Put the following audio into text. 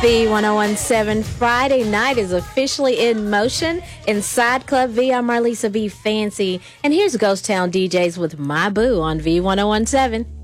V1017 Friday night is officially in motion inside Club V. I'm Marlisa V. Fancy. And here's Ghost Town DJs with My Boo on V1017.